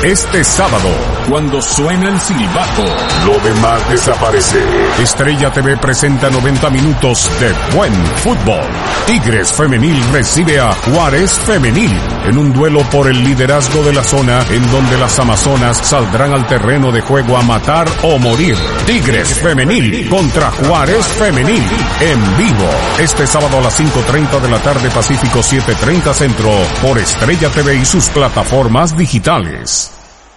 Este sábado, cuando suena el silbato, lo demás desaparece. Estrella TV presenta 90 minutos de buen fútbol. Tigres Femenil recibe a Juárez Femenil en un duelo por el liderazgo de la zona, en donde las amazonas saldrán al terreno de juego a matar o morir. Tigres Femenil contra Juárez Femenil en vivo. Este sábado a las 5:30 de la tarde, Pacífico 7:30 Centro, por Estrella TV y sus plataformas digitales.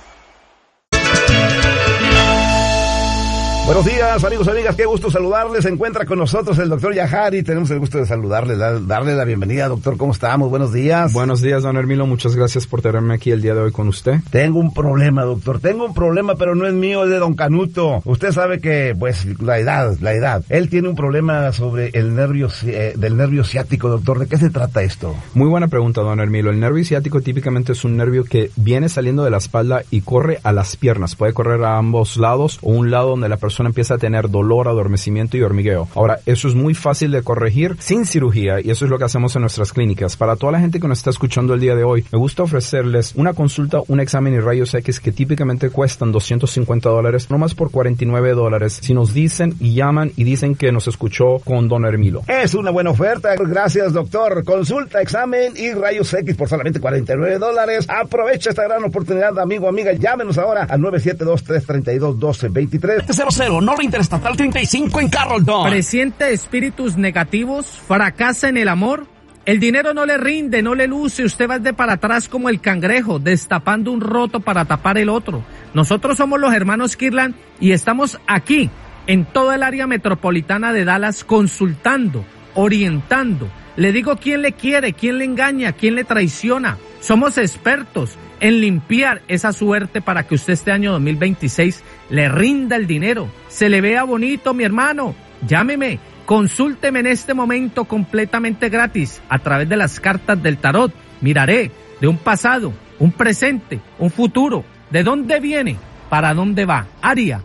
Buenos días, amigos, amigas, qué gusto saludarles. Se encuentra con nosotros el doctor Yajari. Tenemos el gusto de saludarle, darle la bienvenida. Doctor, ¿cómo estamos? Buenos días. Buenos días, don Hermilo. Muchas gracias por tenerme aquí el día de hoy con usted. Tengo un problema, doctor. Tengo un problema, pero no es mío, es de don Canuto. Usted sabe que, pues, la edad. Él tiene un problema sobre el nervio, del nervio ciático, doctor. ¿De qué se trata esto? Muy buena pregunta, don Hermilo. El nervio ciático típicamente es un nervio que viene saliendo de la espalda y corre a las piernas. Puede correr a ambos lados o un lado donde la persona empieza a tener dolor, adormecimiento y hormigueo. Ahora, eso es muy fácil de corregir sin cirugía y eso es lo que hacemos en nuestras clínicas. Para toda la gente que nos está escuchando el día de hoy, me gusta ofrecerles una consulta, un examen y rayos X que típicamente cuestan $250, nomás por $49. Si nos dicen y llaman y dicen que nos escuchó con don Hermilo. Es una buena oferta. Gracias, doctor. Consulta, examen y rayos X por solamente $49. Aprovecha esta gran oportunidad, amigo, amiga. Llámenos ahora al 972-332-1223. 00, Norte Interestatal 35 en Carrollton. ¿Presiente espíritus negativos? ¿Fracasa en el amor? El dinero no le rinde, no le luce, usted va de para atrás como el cangrejo, destapando un roto para tapar el otro. Nosotros somos los hermanos Kirtland y estamos aquí, en toda el área metropolitana de Dallas, consultando, orientando. Le digo quién le quiere, quién le engaña, quién le traiciona. Somos expertos en limpiar esa suerte para que usted este año 2026 le rinda el dinero, se le vea bonito, mi hermano. Llámeme, consúlteme en este momento completamente gratis a través de las cartas del tarot. Miraré de un pasado, un presente, un futuro, de dónde viene, para dónde va. Área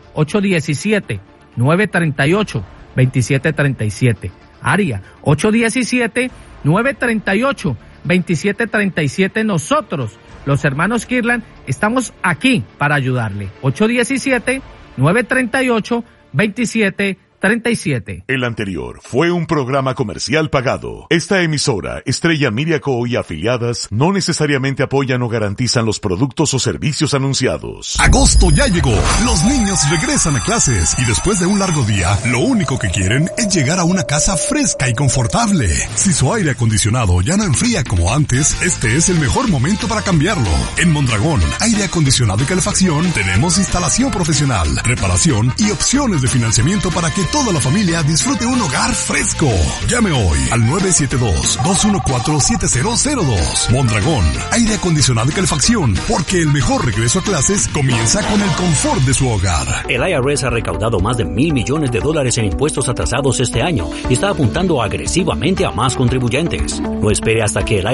817-938-2737. Área 817-938-2737. Nosotros, los hermanos Kirtland, estamos aquí para ayudarle. 817-938-2737. El anterior fue un programa comercial pagado. Esta emisora, Estrella Media Co. y afiliadas, no necesariamente apoyan o garantizan los productos o servicios anunciados. Agosto ya llegó. Los niños regresan a clases y después de un largo día, lo único que quieren es llegar a una casa fresca y confortable. Si su aire acondicionado ya no enfría como antes, este es el mejor momento para cambiarlo. En Mondragón, aire acondicionado y calefacción, tenemos instalación profesional, reparación y opciones de financiamiento para que toda la familia disfrute un hogar fresco. Llame hoy al 972-214-7002. Mondragón, aire acondicionado y calefacción, porque el mejor regreso a clases comienza con el confort de su hogar. El IRS ha recaudado más de $1,000 millones en impuestos atrasados este año y está apuntando agresivamente a más contribuyentes. No espere hasta que el